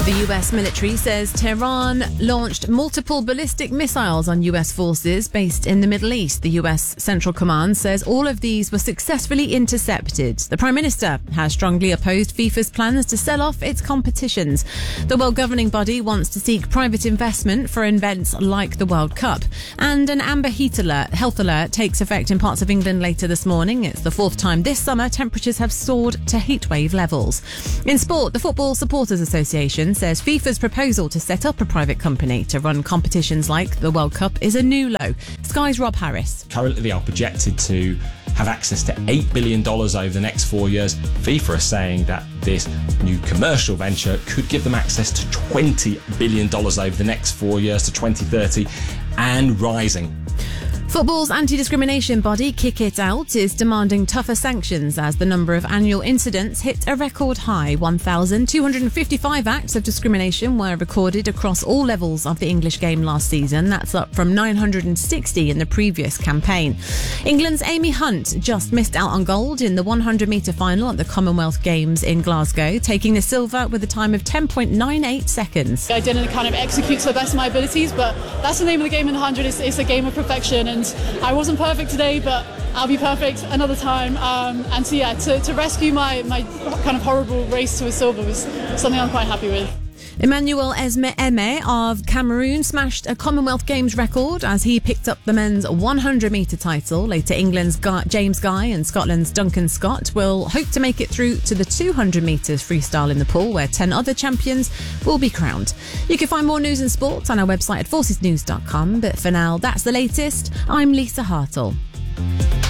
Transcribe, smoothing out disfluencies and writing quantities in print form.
The US military says Tehran launched multiple ballistic missiles on US forces based in the Middle East. The US Central Command says all of these were successfully intercepted. The Prime Minister has strongly opposed FIFA's plans to sell off its competitions. The world governing body wants to seek private investment for events like the World Cup. And an amber health alert takes effect in parts of England later this morning. It's the fourth time this summer temperatures have soared to heatwave levels. In sport, the Football Supporters Association says FIFA's proposal to set up a private company to run competitions like the World Cup is a new low. Sky's Rob Harris. Currently, they are projected to have access to $8 billion over the next 4 years. FIFA is saying that this new commercial venture could give them access to $20 billion over the next 4 years to 2030 and rising. Football's anti-discrimination body, Kick It Out, is demanding tougher sanctions as the number of annual incidents hit a record high. 1,255 acts of discrimination were recorded across all levels of the English game last season. That's up from 960 in the previous campaign. England's Amy Hunt just missed out on gold in the 100-metre final at the Commonwealth Games in Glasgow, taking the silver with a time of 10.98 seconds. I didn't kind of execute to the best of my abilities, but that's the name of the game in the 100. It's a game of perfection, and I wasn't perfect today, but I'll be perfect another time. And so, yeah, to rescue my kind of horrible race to a silver was something I'm quite happy with. Emmanuel Eme of Cameroon smashed a Commonwealth Games record as he picked up the men's 100-metre title. Later, England's James Guy and Scotland's Duncan Scott will hope to make it through to the 200 metres freestyle in the pool, where 10 other champions will be crowned. You can find more news and sports on our website at forcesnews.com. But for now, that's the latest. I'm Lisa Hartle.